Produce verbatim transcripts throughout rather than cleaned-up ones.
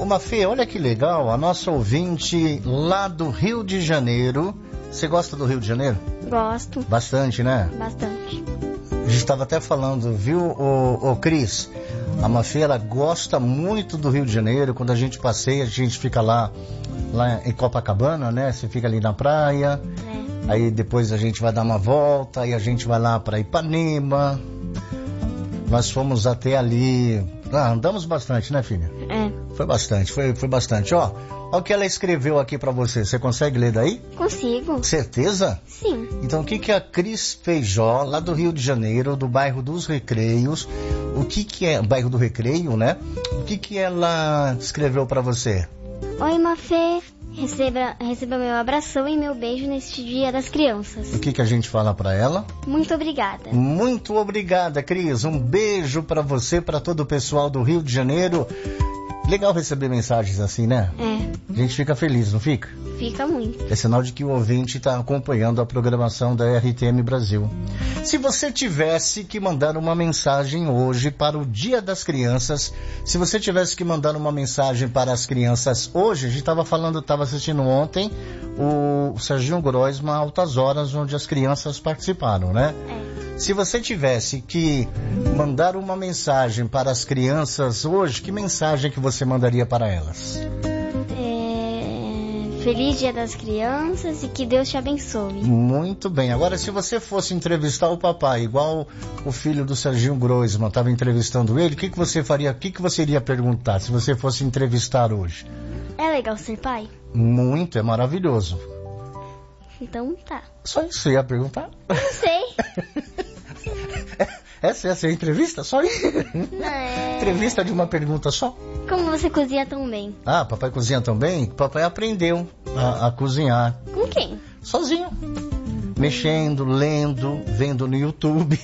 Mafê, olha que legal, a nossa ouvinte lá do Rio de Janeiro. Você gosta do Rio de Janeiro? Gosto. Bastante, né? Bastante. A gente estava até falando, viu, ô, ô Cris? A Mafê, ela gosta muito do Rio de Janeiro. Quando a gente passeia, a gente fica lá, lá em Copacabana, né? Você fica ali na praia. É. Aí depois a gente vai dar uma volta, aí a gente vai lá para Ipanema. Nós fomos até ali... Ah, andamos bastante, né, filha? É. Foi bastante, foi, foi bastante. Ó, ó o que ela escreveu aqui pra você. Você consegue ler daí? Consigo. Certeza? Sim. Então, o que que a Cris Feijó, lá do Rio de Janeiro, do bairro dos Recreios, o que que é... Bairro do Recreio, né? O que que ela escreveu pra você? Oi, Mafê. Receba, receba meu abração e meu beijo neste Dia das Crianças. O que que a gente fala pra ela? Muito obrigada. Muito obrigada, Cris. Um beijo pra você, pra todo o pessoal do Rio de Janeiro. Legal receber mensagens assim, né? É. A gente fica feliz, não fica? Fica muito. É sinal de que o ouvinte está acompanhando a programação da R T M Brasil. Se você tivesse que mandar uma mensagem hoje para o Dia das Crianças, se você tivesse que mandar uma mensagem para as crianças hoje, a gente estava falando, estava assistindo ontem o Serginho Groisman Altas Horas, onde as crianças participaram, né? É. Se você tivesse que mandar uma mensagem para as crianças hoje, que mensagem que você mandaria para elas? É... Feliz Dia das Crianças e que Deus te abençoe. Muito bem. Agora, se você fosse entrevistar o papai, igual o filho do Serginho Groisman estava entrevistando ele, o que, que você faria? O que, que você iria perguntar se você fosse entrevistar hoje? É legal ser pai? Muito, é maravilhoso. Então tá. Só isso você ia perguntar? Não sei. Essa é a sua entrevista? Só isso? É... Entrevista de uma pergunta só? Como você cozinha tão bem? Ah, papai cozinha tão bem? Papai aprendeu a, a cozinhar. Com quem? Sozinho. Mexendo, lendo, vendo no YouTube.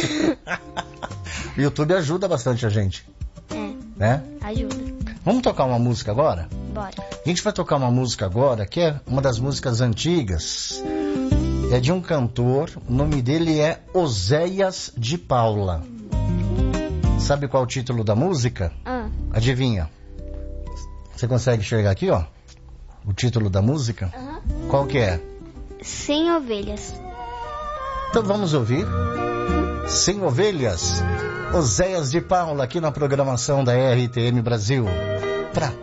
O YouTube ajuda bastante a gente. É. Né? Ajuda. Vamos tocar uma música agora? Bora. A gente vai tocar uma música agora, que é uma das músicas antigas. É de um cantor, o nome dele é Oséias de Paula. Sabe qual é o título da música? Ah. Adivinha? Você consegue enxergar aqui, ó? O título da música? Uhum. Qual que é? Sem Ovelhas. Então vamos ouvir. Sem Ovelhas, Oséias de Paula, aqui na programação da R T M Brasil. Pra